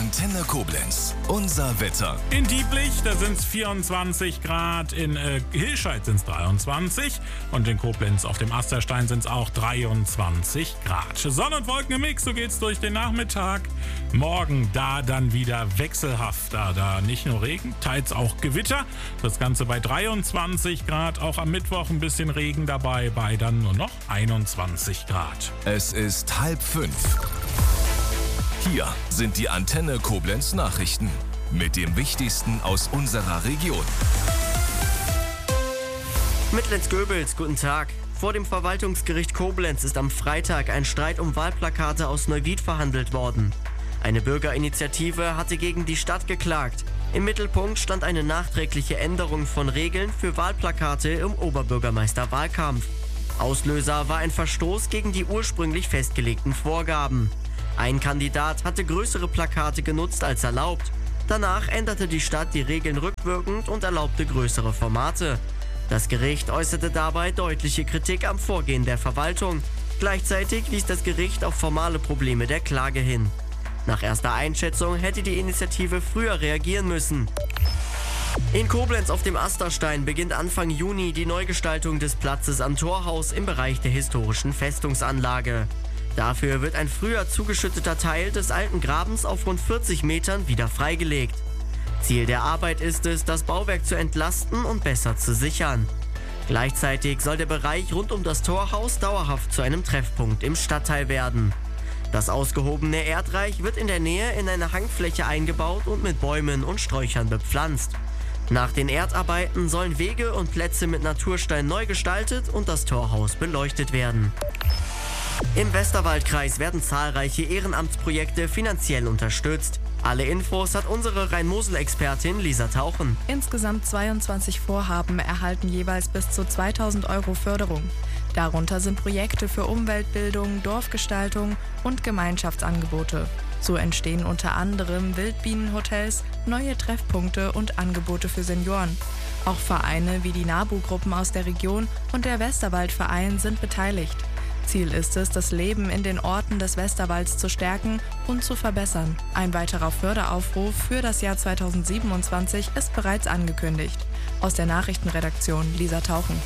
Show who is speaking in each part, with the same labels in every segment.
Speaker 1: Antenne Koblenz. Unser Wetter.
Speaker 2: In Dieblich, da sind es 24 Grad, in Hilscheid sind es 23 und in Koblenz auf dem Asterstein sind es auch 23 Grad. Sonne und Wolken im Mix, so geht's durch den Nachmittag. Morgen da dann wieder wechselhaft, da nicht nur Regen, teils auch Gewitter. Das Ganze bei 23 Grad, auch am Mittwoch ein bisschen Regen dabei, bei dann nur noch 21 Grad.
Speaker 1: Es ist 4:30. Hier sind die Antenne Koblenz Nachrichten mit dem Wichtigsten aus unserer Region.
Speaker 3: Mittlitz-Göbels, guten Tag. Vor dem Verwaltungsgericht Koblenz ist am Freitag ein Streit um Wahlplakate aus Neuwied verhandelt worden. Eine Bürgerinitiative hatte gegen die Stadt geklagt. Im Mittelpunkt stand eine nachträgliche Änderung von Regeln für Wahlplakate im Oberbürgermeisterwahlkampf. Auslöser war ein Verstoß gegen die ursprünglich festgelegten Vorgaben. Ein Kandidat hatte größere Plakate genutzt als erlaubt. Danach änderte die Stadt die Regeln rückwirkend und erlaubte größere Formate. Das Gericht äußerte dabei deutliche Kritik am Vorgehen der Verwaltung. Gleichzeitig wies das Gericht auf formale Probleme der Klage hin. Nach erster Einschätzung hätte die Initiative früher reagieren müssen. In Koblenz auf dem Asterstein beginnt Anfang Juni die Neugestaltung des Platzes am Torhaus im Bereich der historischen Festungsanlage. Dafür wird ein früher zugeschütteter Teil des alten Grabens auf rund 40 Metern wieder freigelegt. Ziel der Arbeit ist es, das Bauwerk zu entlasten und besser zu sichern. Gleichzeitig soll der Bereich rund um das Torhaus dauerhaft zu einem Treffpunkt im Stadtteil werden. Das ausgehobene Erdreich wird in der Nähe in eine Hangfläche eingebaut und mit Bäumen und Sträuchern bepflanzt. Nach den Erdarbeiten sollen Wege und Plätze mit Naturstein neu gestaltet und das Torhaus beleuchtet werden. Im Westerwaldkreis werden zahlreiche Ehrenamtsprojekte finanziell unterstützt. Alle Infos hat unsere Rhein-Mosel-Expertin Lisa Tauchen.
Speaker 4: Insgesamt 22 Vorhaben erhalten jeweils bis zu 2.000 € Förderung. Darunter sind Projekte für Umweltbildung, Dorfgestaltung und Gemeinschaftsangebote. So entstehen unter anderem Wildbienenhotels, neue Treffpunkte und Angebote für Senioren. Auch Vereine wie die NABU-Gruppen aus der Region und der Westerwaldverein sind beteiligt. Ziel ist es, das Leben in den Orten des Westerwalds zu stärken und zu verbessern. Ein weiterer Förderaufruf für das Jahr 2027 ist bereits angekündigt. Aus der Nachrichtenredaktion Lisa Tauchen.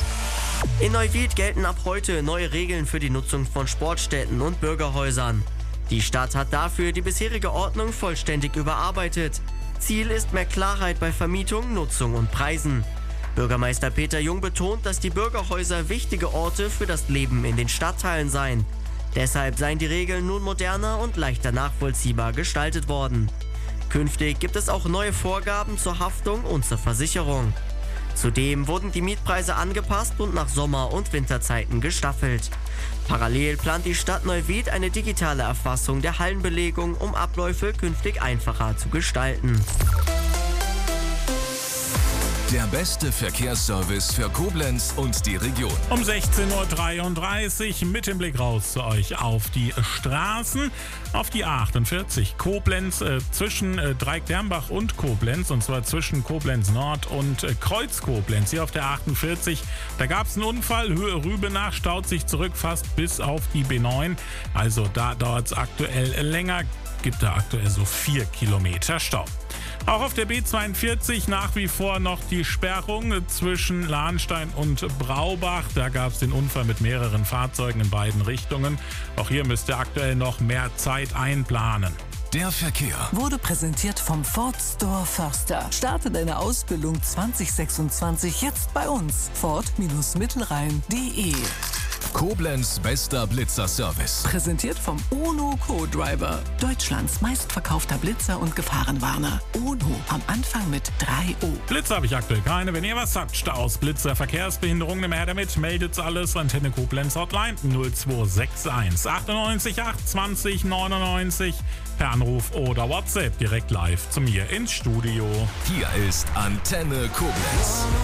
Speaker 3: In Neuwied gelten ab heute neue Regeln für die Nutzung von Sportstätten und Bürgerhäusern. Die Stadt hat dafür die bisherige Ordnung vollständig überarbeitet. Ziel ist mehr Klarheit bei Vermietung, Nutzung und Preisen. Bürgermeister Peter Jung betont, dass die Bürgerhäuser wichtige Orte für das Leben in den Stadtteilen seien. Deshalb seien die Regeln nun moderner und leichter nachvollziehbar gestaltet worden. Künftig gibt es auch neue Vorgaben zur Haftung und zur Versicherung. Zudem wurden die Mietpreise angepasst und nach Sommer- und Winterzeiten gestaffelt. Parallel plant die Stadt Neuwied eine digitale Erfassung der Hallenbelegung, um Abläufe künftig einfacher zu gestalten.
Speaker 1: Der beste Verkehrsservice für Koblenz und die Region.
Speaker 2: Um 16:33 Uhr mit dem Blick raus zu euch auf die Straßen. Auf die A48 Koblenz zwischen Dreieck-Dermbach und Koblenz, und zwar zwischen Koblenz Nord und Kreuz Koblenz. Hier auf der 48, da gab es einen Unfall, Höhe Rübenach, staut sich zurück fast bis auf die B9. Also da dauert es aktuell länger, gibt da aktuell so 4 Kilometer Stau. Auch auf der B42 nach wie vor noch die Sperrung zwischen Lahnstein und Braubach. Da gab es den Unfall mit mehreren Fahrzeugen in beiden Richtungen. Auch hier müsst ihr aktuell noch mehr Zeit einplanen.
Speaker 1: Der Verkehr
Speaker 5: wurde präsentiert vom Ford Store Förster. Starte deine Ausbildung 2026 jetzt bei uns. Ford-Mittelrhein.de.
Speaker 1: Koblenz bester Blitzer-Service.
Speaker 5: Präsentiert vom UNO Co-Driver. Deutschlands meistverkaufter Blitzer und Gefahrenwarner. UNO am Anfang mit 3O.
Speaker 2: Blitzer habe ich aktuell keine. Wenn ihr was habt, Staus, Blitzer, Verkehrsbehinderungen, nimm her damit. Meldet's alles. Antenne Koblenz Hotline 0261 98 8 20 99. Per Anruf oder WhatsApp direkt live zu mir ins Studio.
Speaker 1: Hier ist Antenne Koblenz.